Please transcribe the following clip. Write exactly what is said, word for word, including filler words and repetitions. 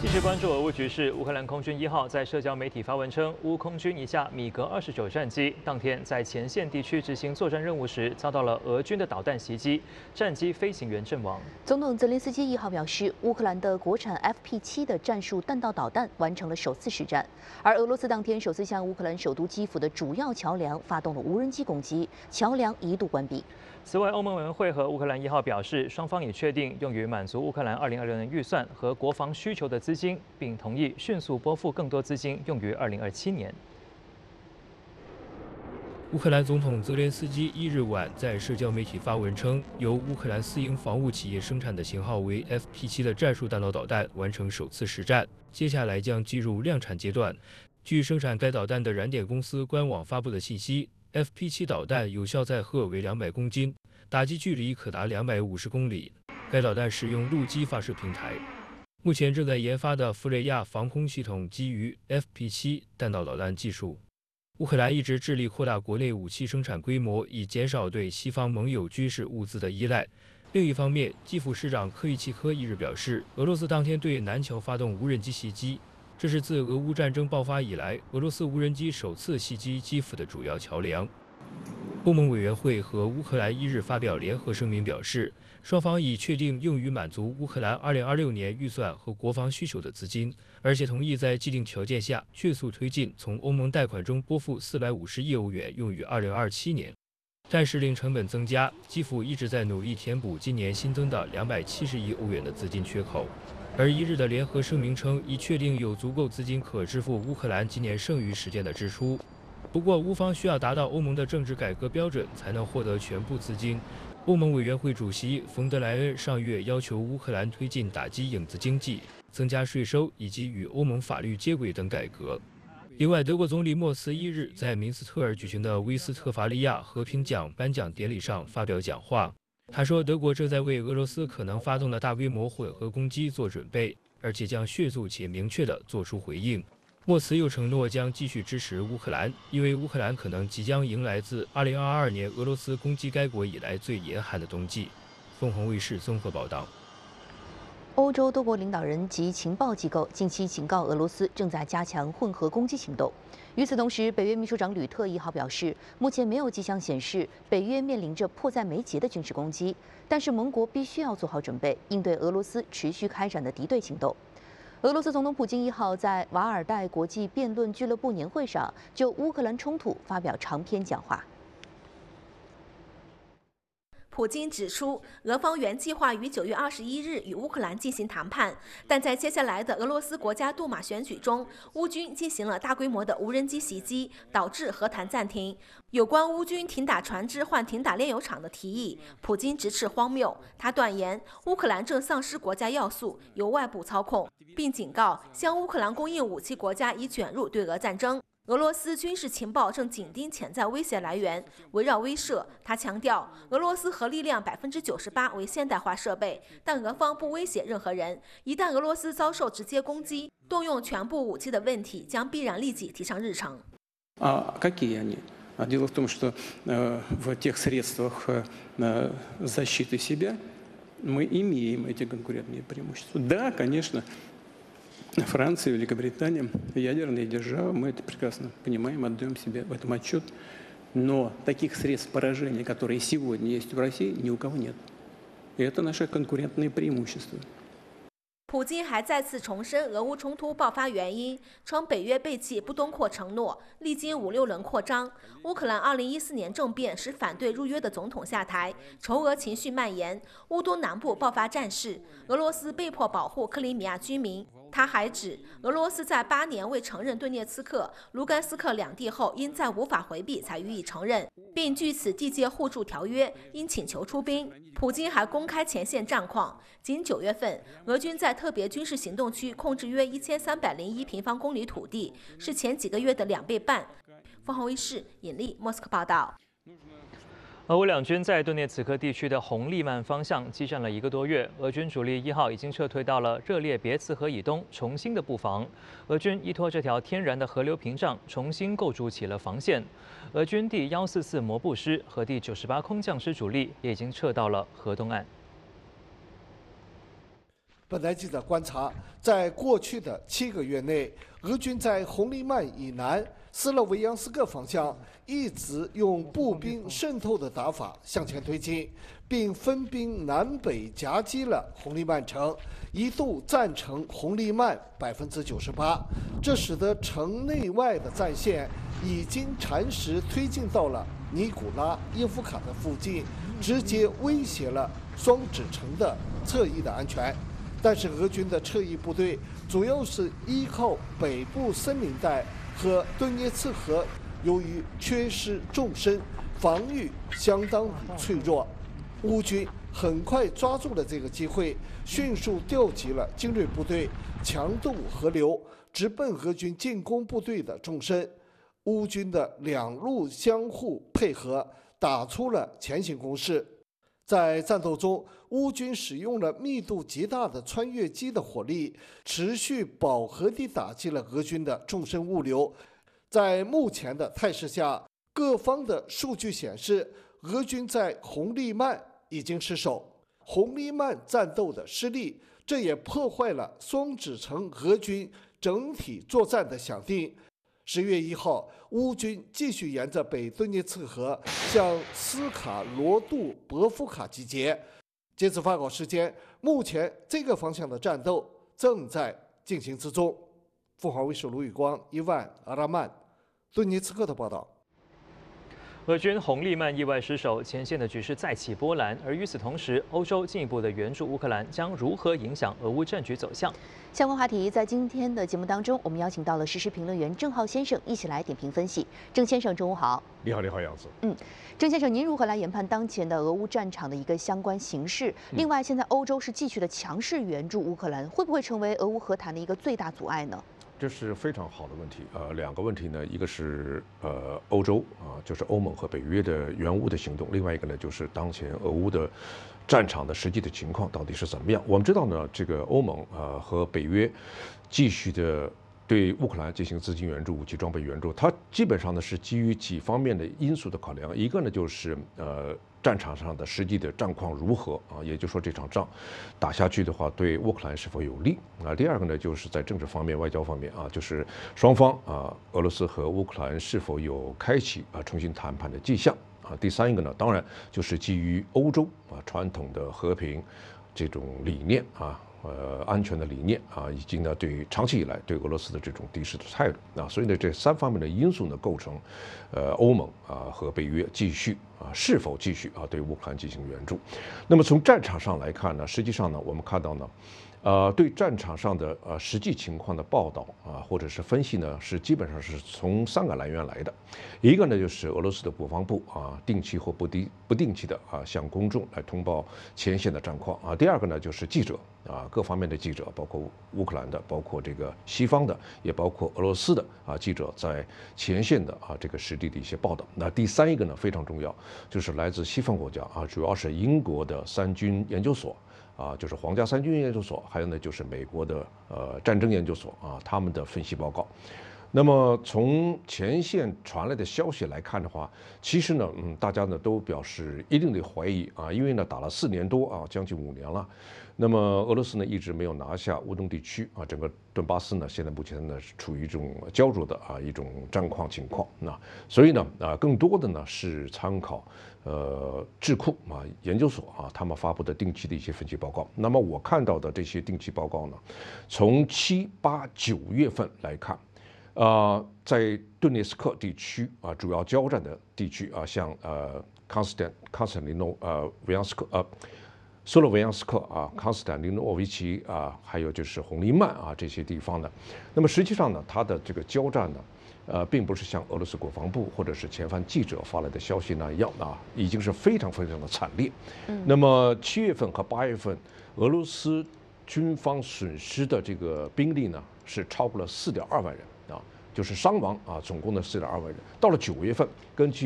继续关注俄乌局势，乌克兰空军一号在社交媒体发文称，乌空军一架米格二十九战机当天在前线地区执行作战任务时，遭到了俄军的导弹袭击，战机飞行员阵亡。 总统泽连斯基一号表示，乌克兰的国产 F P 七的战术弹道导弹完成了首次实战，而俄罗斯当天首次向乌克兰首都基辅的主要桥梁发动了无人机攻击，桥梁一度关闭。 此外，欧盟委员会和乌克兰一号表示，双方已确定用于满足乌克兰二零二六年预算和国防需求的资金，并同意迅速拨付更多资金用于二零二七年。 乌克兰总统泽连斯基一日晚在社交媒体发文称，由乌克兰私营防务企业生产的型号为 F P 七的战术弹道导弹完成首次实战，接下来将进入量产阶段。据生产该导弹的燃点公司官网发布的信息。 F P 七导弹有效载荷为两百公斤，打击距离可达两百五十公里。该导弹使用陆基发射平台。目前正在研发的弗雷亚防空系统基于 F P 七弹道导弹技术。乌克兰一直致力扩大国内武器生产规模，以减少对西方盟友军事物资的依赖。另一方面，基辅市长科伊契科一日表示，俄罗斯当天对南桥发动无人机袭击。 这是自俄乌战争爆发以来，俄罗斯无人机首次袭击基辅的主要桥梁。欧盟委员会和乌克兰一日发表联合声明表示，双方已确定用于满足乌克兰二零二六年预算和国防需求的资金，而且同意在既定条件下迅速推进从欧盟贷款中拨付四百五十亿欧元用于二零二七年。但是令成本增加，基辅一直在努力填补今年新增的两百七十亿欧元的资金缺口。 而一日的联合声明称，已确定有足够资金可支付乌克兰今年剩余时间的支出。不过，乌方需要达到欧盟的政治改革标准，才能获得全部资金。欧盟委员会主席冯德莱恩上月要求乌克兰推进打击影子经济、增加税收以及与欧盟法律接轨等改革。另外，德国总理莫茨一日在明斯特尔举行的威斯特伐利亚和平奖颁奖典礼上发表讲话。 他说，德国正在为俄罗斯可能发动的大规模混合攻击做准备，而且将迅速且明确地做出回应。莫茨又承诺将继续支持乌克兰，因为乌克兰可能即将迎来自二零二二年俄罗斯攻击该国以来最严寒的冬季。凤凰卫视综合报道。 欧洲多国领导人及情报机构近期警告俄罗斯正在加强混合攻击行动。与此同时，北约秘书长吕特一号表示，目前没有迹象显示北约面临着迫在眉睫的军事攻击，但是盟国必须要做好准备，应对俄罗斯持续开展的敌对行动。俄罗斯总统普京一号在瓦尔代国际辩论俱乐部年会上就乌克兰冲突发表长篇讲话。 普京指出，俄方原计划于九月二十一日与乌克兰进行谈判，但在接下来的俄罗斯国家杜马选举中，乌军进行了大规模的无人机袭击，导致和谈暂停。有关乌军停打船只换停打炼油厂的提议，普京直斥荒谬。他断言，乌克兰正丧失国家要素，由外部操控，并警告向乌克兰供应武器国家已卷入对俄战争。 俄罗斯军事情报正紧盯潜在威胁来源，围绕威慑。他强调，俄罗斯核力量百分之九十八为现代化设备，但俄方不威胁任何人。一旦俄罗斯遭受直接攻击，动用全部武器的问题将必然立即提上日程。 А какие они? Дело в том, что в тех средствах защиты себя мы имеем эти конкурентные преимущества. Да, конечно. Франция, Великобритания, ядерные державы, мы это прекрасно понимаем, отдаем себе в этом отчет. Но таких средств поражения, которые сегодня есть в России, ни у кого нет. И это наше конкурентное преимущество. 普京还再次重申俄乌冲突爆发原因，称北约背弃不东扩承诺，历经五六轮扩张。乌克兰二零一四年政变使反对入约的总统下台，仇俄情绪蔓延，乌东南部爆发战事，俄罗斯被迫保护克里米亚居民。他还指，俄罗斯在八年未承认顿涅茨克、卢甘斯克两地后，因再无法回避才予以承认，并据此缔结互助条约，应请求出兵。普京还公开前线战况，仅九月份，俄军在特别军事行动区控制约一千三百零一平方公里土地，是前几个月的两倍半。凤凰卫视尹丽莫斯科报道。 俄乌两军在顿涅茨克地区的红利曼方向激战了一个多月，俄军主力一号已经撤退到了热列别茨河以东，重新的布防。俄军依托这条天然的河流屏障，重新构筑起了防线。俄军第一四四摩步师和第九十八空降师主力也已经撤到了河东岸。 本台记者观察，在过去的七个月内，俄军在红利曼以南斯洛维扬斯克方向一直用步兵渗透的打法向前推进，并分兵南北夹击了红利曼城，一度占城红利曼百分之九十八。这使得城内外的战线已经蚕食推进到了尼古拉耶夫卡的附近，直接威胁了双指城的侧翼的安全。但是俄军的侧翼部队主要是依靠北部森林带和顿涅茨河，由于缺失纵深，防御相当于脆弱。乌军很快抓住了这个机会，迅速调集了精锐部队，强渡河流，直奔俄军进攻部队的纵深。乌军的两路相互配合，打出了前行攻势。在战斗中，乌军使用了密度极大的穿越机的火力，持续饱和地打击了俄军的纵深物流。在目前的态势下，各方的数据显示，俄军在红利曼已经失守。红利曼战斗的失利，这也破坏了双指城俄军整体作战的想定。十月一号，乌军继续沿着北顿涅茨河向斯卡罗杜博夫卡集结。截至发稿时间，目前这个方向的战斗正在进行之中。凤凰卫视卢宇光、伊万阿拉曼，顿涅茨克的报道。 俄军红利曼意外失守，前线的局势再起波澜。而与此同时，欧洲进一步的援助乌克兰将如何影响俄乌战局走向？ 相关话题在今天的节目当中，我们邀请到了时事评论员郑浩先生一起来点评分析。郑先生，中午好。 你好，你好，杨子。 嗯，郑先生，您如何来研判当前的俄乌战场的一个相关形势？另外，现在欧洲是继续的强势援助乌克兰，会不会成为俄乌和谈的一个最大阻碍呢？ 这是非常好的问题，呃，两个问题呢，一个是呃欧洲啊、呃，就是欧盟和北约的援乌的行动，另外一个呢就是当前俄乌的战场的实际的情况到底是怎么样？我们知道呢，这个欧盟啊、呃、和北约继续的对乌克兰进行资金援助、武器装备援助，它基本上呢是基于几方面的因素的考量，一个呢就是呃。战场上的实际的战况如何啊？也就是说，这场仗打下去的话，对乌克兰是否有利啊？第二个呢，就是在政治方面、外交方面啊，就是双方啊，俄罗斯和乌克兰是否有开启啊重新谈判的迹象啊？第三一个呢，当然就是基于欧洲啊传统的和平这种理念啊。呃，安全的理念啊，以及呢，对长期以来对俄罗斯的这种敌视的态度啊，所以呢，这三方面的因素呢，构成，呃，欧盟啊和北约继续啊是否继续啊对乌克兰进行援助。那么从战场上来看呢，实际上呢，我们看到呢，呃，对战场上的呃实际情况的报道啊，或者是分析呢，是基本上是从三个来源来的。一个呢，就是俄罗斯的国防部啊，定期或不定不定期的啊，向公众来通报前线的战况啊。第二个呢，就是记者啊，各方面的记者，包括乌克兰的，包括这个西方的，也包括俄罗斯的啊记者在前线的啊这个实地的一些报道。那第三一个呢，非常重要，就是来自西方国家啊，主要是英国的三军研究所。啊，就是皇家三军研究所，还有呢就是美国的呃战争研究所啊，他们的分析报告。那么从前线传来的消息来看的话，其实呢，嗯，大家呢都表示一定的怀疑啊，因为呢打了四年多啊，将近五年了。那么俄罗斯呢一直没有拿下乌东地区啊，整个顿巴斯呢现在目前呢是处于这种焦灼的啊一种战况情况。那所以呢啊，更多的呢是参考呃智库啊研究所啊他们发布的定期的一些分析报告。那么我看到的这些定期报告呢，从七八九月份来看。呃，在顿涅斯克地区啊，主要交战的地区啊，像呃康斯坦康斯坦尼诺呃维扬斯克呃索洛维扬斯克啊，康斯坦尼诺维奇啊，还有就是红利曼啊这些地方呢，那么实际上呢，它的这个交战呢，呃，并不是像俄罗斯国防部或者是前方记者发来的消息那样啊，已经是非常非常的惨烈。嗯，那么七月份和八月份，俄罗斯军方损失的这个兵力呢，是超过了四点二万人。就是伤亡啊，总共的四点二万人。到了九月份，根据